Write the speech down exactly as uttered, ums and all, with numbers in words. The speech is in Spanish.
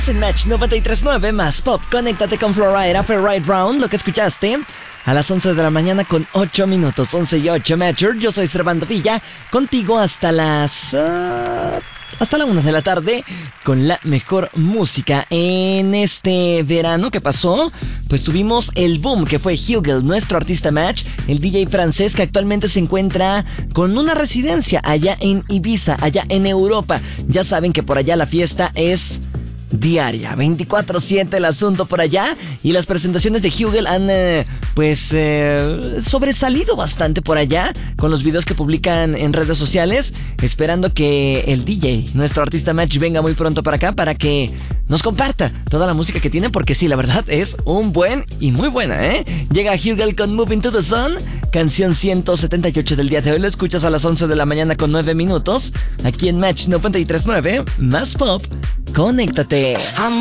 En Match noventa y tres punto nueve más pop, conéctate con Florida for Right Round, lo que escuchaste a las once de la mañana con ocho minutos, once y ocho Matcher. Yo soy Servando Villa, contigo hasta las... Uh, hasta la una de la tarde, con la mejor música. En este verano que pasó, pues tuvimos el boom que fue Hugel, nuestro artista Match, el D J francés que actualmente se encuentra con una residencia allá en Ibiza, allá en Europa. Ya saben que por allá la fiesta es... diaria, veinticuatro siete el asunto por allá. Y las presentaciones de Hugel han eh, pues eh, sobresalido bastante por allá, con los videos que publican en redes sociales, esperando que el D J, nuestro artista Match, venga muy pronto para acá para que nos comparta toda la música que tiene, porque sí, la verdad es un buen y muy buena, ¿eh? Llega Hugel con Moving to the Sun, canción ciento setenta y ocho del día de hoy. Lo escuchas a las once de la mañana con nueve minutos, aquí en Match noventa y tres punto nueve, más pop, conéctate.